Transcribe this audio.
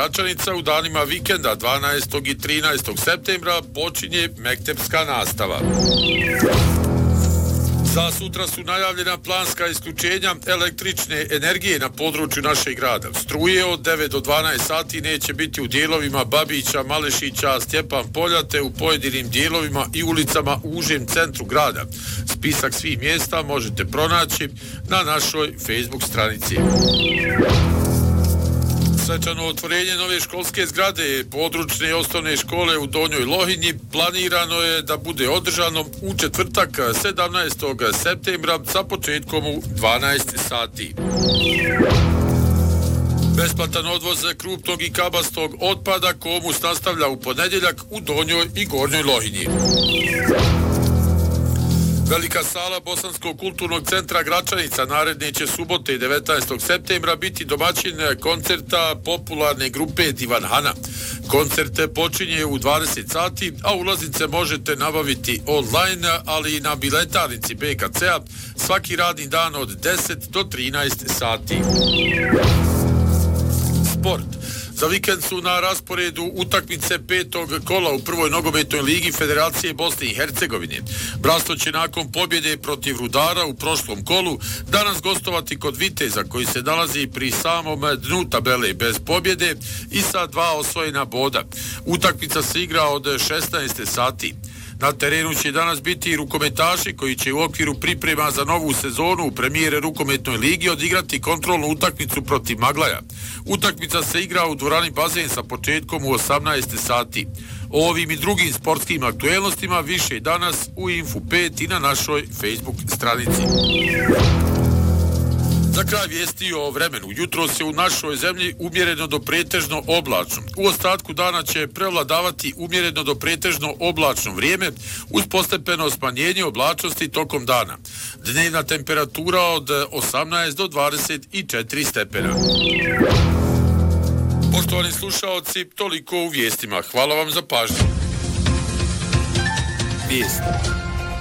Gračanica u danima vikenda 12. i 13. septembra počinje mektepska nastava. Za sutra su najavljena planska isključenja električne energije na području našeg grada. Struje od 9 do 12 sati neće biti u dijelovima Babića, Malešića, Stjepan Polja te u pojedinim dijelovima i ulicama u užem centru grada. Spisak svih mjesta možete pronaći na našoj Facebook stranici. Svečano otvorenje nove školske zgrade područne osnovne škole u Donjoj Lohinji planirano je da bude održano u četvrtak 17. septembra sa početkom u 12 sati. Besplatan odvoz krupnog i kabastog otpada Komus nastavlja u ponedjeljak u Donjoj i Gornjoj Lohinji. Velika sala Bosanskog kulturnog centra Gračanica naredne će subote 19. septembra biti domaćin koncerta popularne grupe Divan Hana. Koncerte počinje u 20 sati, a ulaznice možete nabaviti online, ali i na biletarnici BKC-a svaki radni dan od 10 do 13 sati. Sport. Za vikend su na rasporedu utakmice 5. kola u prvoj nogometnoj ligi Federacije Bosne i Hercegovine. Bratstvo će nakon pobjede protiv Rudara u prošlom kolu danas gostovati kod Viteza koji se nalazi pri samom dnu tabele bez pobjede i sa 2 osvojena boda. Utakmica se igra od 16 sati. Na terenu će danas biti i rukometaši koji će u okviru priprema za novu sezonu u premijere rukometnoj ligi odigrati kontrolnu utakmicu protiv Maglaja. Utakmica se igra u dvorani Bazen sa početkom u 18 sati. O ovim i drugim sportskim aktuelnostima više danas u Info 5 i na našoj Facebook stranici. Za kraj vijesti o vremenu. Jutros je u našoj zemlji umjereno do pretežno oblačno. U ostatku dana će prevladavati umjereno do pretežno oblačno vrijeme uz postepeno smanjenje oblačnosti tokom dana. Dnevna temperatura od 18 do 24 stepena. Poštovani slušaoci, toliko u vijestima. Hvala vam za pažnju. Vijesti.